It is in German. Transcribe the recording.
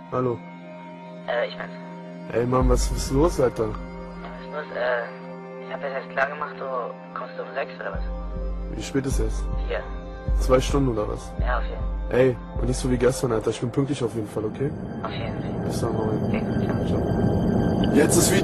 Hallo. Ich bin's. Ey Mann, was ist los, Alter? Ja, was ist los? Ich hab jetzt klar gemacht, du kommst um 6 oder was? Wie spät ist es? 4. 2 Stunden oder was? Ja, auf jeden Fall. Ey, und nicht so wie gestern, Alter. Ich bin pünktlich auf jeden Fall, okay? Auf jeden Fall. Bis dann, Moin. Okay, ciao. Ciao. Jetzt ist wieder